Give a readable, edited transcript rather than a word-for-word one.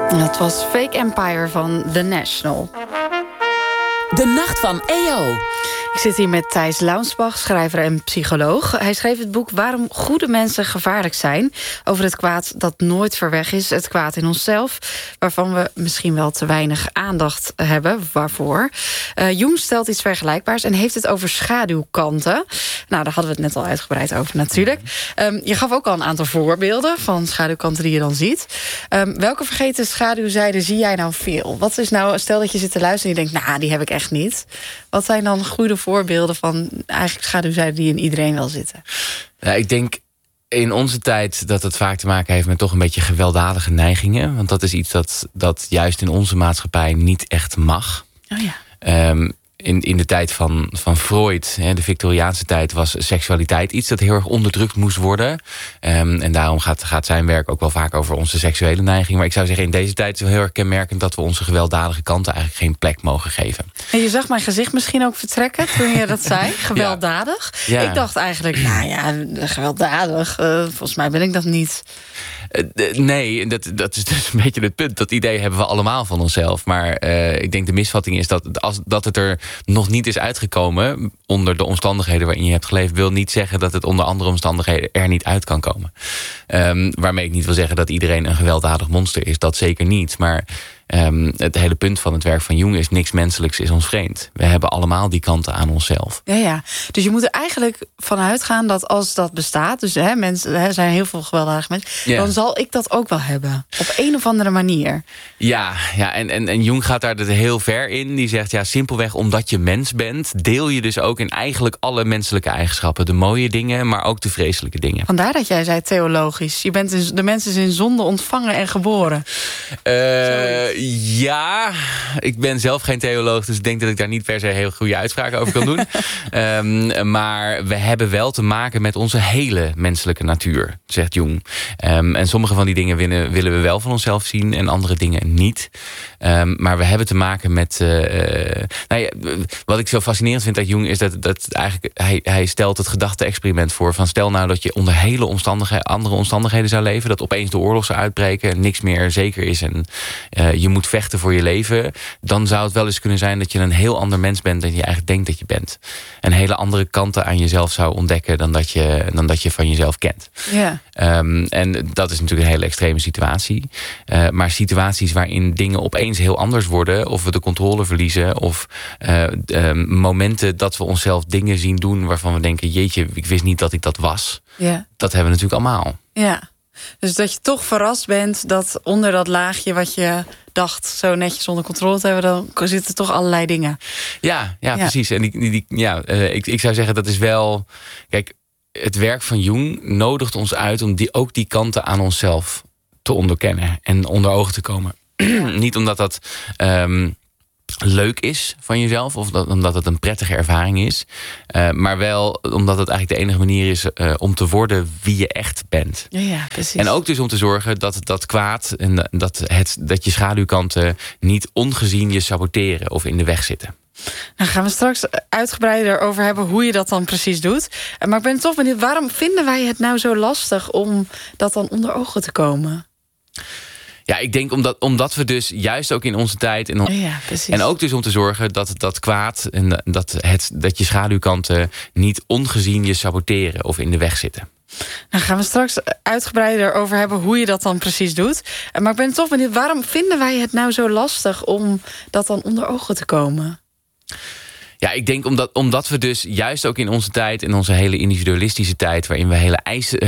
Dat was Fake Empire van The National. De Nacht van EO. Ik zit hier met Thijs Launsbach, schrijver en psycholoog. Hij schreef het boek Waarom goede mensen gevaarlijk zijn. Over het kwaad dat nooit ver weg is. Het kwaad in onszelf. Waarvan we misschien wel te weinig aandacht hebben. Waarvoor? Jung stelt iets vergelijkbaars en heeft het over schaduwkanten. Nou, daar hadden we het net al uitgebreid over natuurlijk. Je gaf ook al een aantal voorbeelden van schaduwkanten die je dan ziet. Welke vergeten schaduwzijden zie jij nou veel? Wat is nou, stel dat je zit te luisteren en je denkt, nou, die heb ik echt niet. Wat zijn dan goede voorbeelden van eigenlijk schaduwzijden die in iedereen wel zitten? Ja, ik denk in onze tijd dat het vaak te maken heeft met toch een beetje gewelddadige neigingen. Want dat is iets dat juist in onze maatschappij niet echt mag. Oh ja. In de tijd van Freud, de Victoriaanse tijd, was seksualiteit iets dat heel erg onderdrukt moest worden. En daarom gaat zijn werk ook wel vaak over onze seksuele neiging. Maar ik zou zeggen, in deze tijd is het wel heel erg kenmerkend dat we onze gewelddadige kanten eigenlijk geen plek mogen geven. En je zag mijn gezicht misschien ook vertrekken toen je dat zei. Gewelddadig. Ja. Ik dacht eigenlijk, nou ja, gewelddadig. Volgens mij ben ik dat niet. Nee, dat is dus een beetje het punt. Dat idee hebben we allemaal van onszelf. Maar ik denk de misvatting is dat het er nog niet is uitgekomen onder de omstandigheden waarin je hebt geleefd, wil niet zeggen dat het onder andere omstandigheden er niet uit kan komen. Waarmee ik niet wil zeggen dat iedereen een gewelddadig monster is. Dat zeker niet. Maar het hele punt van het werk van Jung is, niks menselijks is ons vreemd. We hebben allemaal die kanten aan onszelf. Ja. Dus je moet er eigenlijk van uitgaan dat als dat bestaat, dus mensen, zijn heel veel gewelddadige mensen, dan zal ik dat ook wel hebben. Op een of andere manier. Ja, en Jung gaat daar heel ver in. Die zegt, ja, simpelweg omdat je mens bent, deel je dus ook in eigenlijk alle menselijke eigenschappen. De mooie dingen, maar ook de vreselijke dingen. Vandaar dat jij zei theologisch. Je bent de mensen is in zonde ontvangen en geboren. Ja, ik ben zelf geen theoloog, dus ik denk dat ik daar niet per se heel goede uitspraken over kan doen. Maar we hebben wel te maken met onze hele menselijke natuur, zegt Jung. En sommige van die dingen willen we wel van onszelf zien en andere dingen niet. Maar we hebben te maken met wat ik zo fascinerend vind aan Jung is dat eigenlijk hij stelt het gedachte-experiment voor van stel nou dat je onder hele andere omstandigheden zou leven, dat opeens de oorlog zou uitbreken en niks meer zeker is en je moet vechten voor je leven, dan zou het wel eens kunnen zijn dat je een heel ander mens bent dan je eigenlijk denkt dat je bent. En hele andere kanten aan jezelf zou ontdekken dan dat je van jezelf kent. Ja. En dat is natuurlijk een hele extreme situatie. Maar situaties waarin dingen opeens heel anders worden, of we de controle verliezen, of momenten dat we onszelf dingen zien doen waarvan we denken, jeetje, ik wist niet dat ik dat was. Ja. Dat hebben we natuurlijk allemaal. Ja. Dus dat je toch verrast bent dat onder dat laagje wat je dacht zo netjes onder controle te hebben, dan zitten toch allerlei dingen. Ja. Precies. En ik zou zeggen dat is wel, kijk, het werk van Jung nodigt ons uit om ook die kanten aan onszelf te onderkennen en onder ogen te komen. Niet omdat dat leuk is van jezelf, of omdat het een prettige ervaring is, maar wel omdat het eigenlijk de enige manier is om te worden wie je echt bent. Ja, precies. En ook dus om te zorgen dat kwaad en dat je schaduwkanten niet ongezien je saboteren of in de weg zitten. Nou gaan we straks uitgebreider over hebben hoe je dat dan precies doet. Maar ik ben toch benieuwd, waarom vinden wij het nou zo lastig om dat dan onder ogen te komen? Ja, ik denk omdat we dus juist ook in onze tijd en ook dus om te zorgen dat kwaad en dat je schaduwkanten niet ongezien je saboteren of in de weg zitten. Nou gaan we straks uitgebreider over hebben hoe je dat dan precies doet. Maar ik ben toch benieuwd, waarom vinden wij het nou zo lastig om dat dan onder ogen te komen? Ja, ik denk omdat we dus juist ook in onze tijd en onze hele individualistische tijd, waarin we